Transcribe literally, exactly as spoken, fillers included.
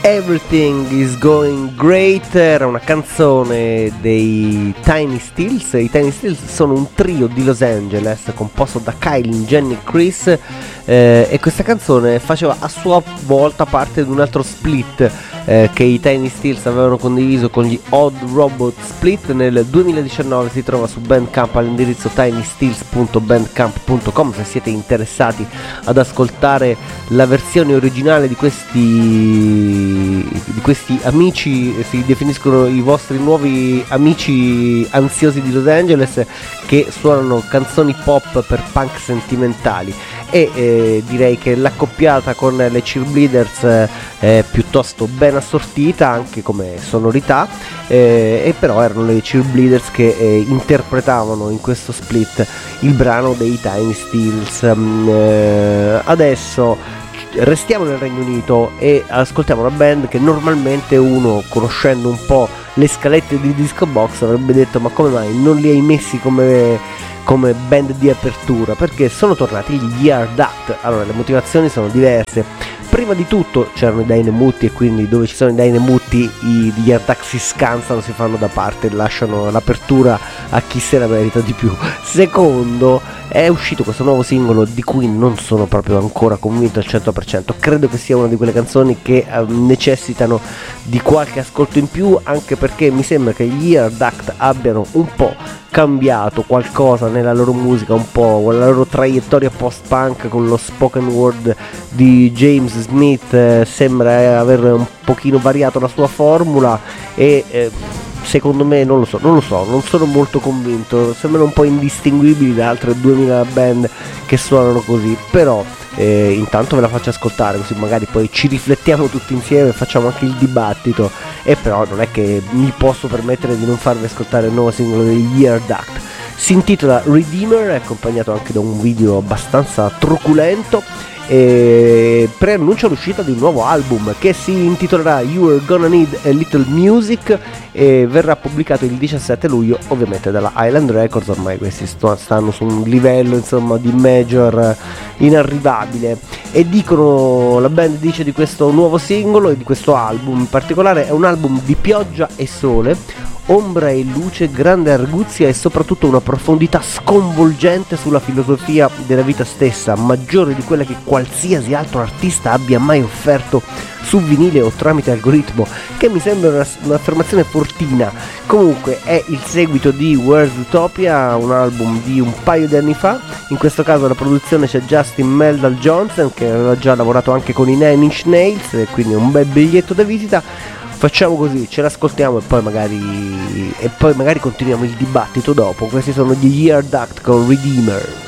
Everything is Going Great era una canzone dei Tiny Steels. I Tiny Steels sono un trio di Los Angeles composto da Kylie, Jenny e Chris, eh, e questa canzone faceva a sua volta parte di un altro split eh, che i Tiny Steels avevano condiviso con gli Odd Robot Split. Nel duemiladiciannove si trova su Bandcamp all'indirizzo tinysteels punto bandcamp punto com se siete interessati ad ascoltare la versione originale di questi di questi amici. Si definiscono i vostri nuovi amici ansiosi di Los Angeles che suonano canzoni pop per punk sentimentali, e eh, direi che l'accoppiata con le Cheerleaders eh, è piuttosto ben assortita anche come sonorità, eh, e però erano le Cheerleaders che eh, interpretavano in questo split il brano dei Tiny Steels. Mm, eh, adesso restiamo nel Regno Unito e ascoltiamo una band che normalmente uno, conoscendo un po' le scalette di Disco Box, avrebbe detto: ma come mai non li hai messi come, come band di apertura? Perché sono tornati gli Yard Act. Allora, le motivazioni sono diverse. Prima di tutto c'erano i Dynamutti, e quindi dove ci sono i Dynamutti gli Yard Act si scansano, si fanno da parte, lasciano l'apertura a chi se la merita di più. Secondo, è uscito questo nuovo singolo di cui non sono proprio ancora convinto al cento per cento. Credo che sia una di quelle canzoni che eh, necessitano di qualche ascolto in più, anche perché mi sembra che gli Yard Act abbiano un po' cambiato qualcosa nella loro musica, un po' con la loro traiettoria post-punk, con lo spoken word di James Smith. Eh, sembra aver un pochino variato la sua formula e eh, secondo me non lo so, non lo so, non sono molto convinto. Sembrano un po' indistinguibili da altre duemila band che suonano così, però eh, intanto ve la faccio ascoltare, così magari poi ci riflettiamo tutti insieme e facciamo anche il dibattito. E però non è che mi posso permettere di non farvi ascoltare il nuovo singolo degli Yard Act. Si intitola Redeemer, è accompagnato anche da un video abbastanza truculento, e preannuncia l'uscita di un nuovo album che si intitolerà You're Gonna Need a Little Music e verrà pubblicato il diciassette luglio, ovviamente dalla Island Records. Ormai questi st- stanno su un livello, insomma, di major inarrivabile. E dicono, la band dice di questo nuovo singolo e di questo album in particolare: è un album di pioggia e sole, ombra e luce, grande arguzia e soprattutto una profondità sconvolgente sulla filosofia della vita stessa, maggiore di quella che qualsiasi altro artista abbia mai offerto su vinile o tramite algoritmo, che mi sembra una, un'affermazione fortina. Comunque è il seguito di Where's Utopia, un album di un paio di anni fa. In questo caso alla produzione c'è Justin Meldal Johnson, che aveva già lavorato anche con i Nine Inch Nails, e quindi un bel biglietto da visita. Facciamo così, ce l'ascoltiamo e poi magari e poi magari continuiamo il dibattito dopo. Questi sono gli Yard Act con Redeemer.